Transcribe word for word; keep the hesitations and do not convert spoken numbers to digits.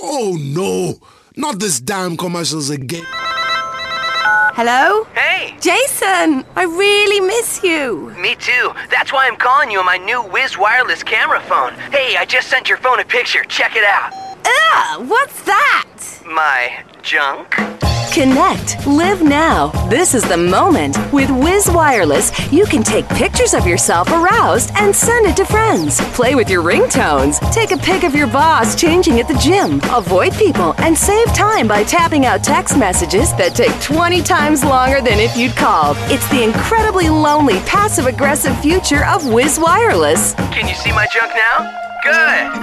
Oh no, not this damn commercials again. Hello? Hey! Jason, I really miss you. Me too. That's why I'm calling you on my new Wiz wireless camera phone. Hey, I just sent your phone a picture. Check it out. Ugh, what's that? My junk? Connect. Live now. This is the moment. With Wiz Wireless, you can take pictures of yourself aroused and send it to friends. Play with your ringtones. Take a pic of your boss changing at the gym. Avoid people and save time by tapping out text messages that take twenty times longer than if you'd called. It's the incredibly lonely, passive-aggressive future of Wiz Wireless. Can you see my junk now? Good!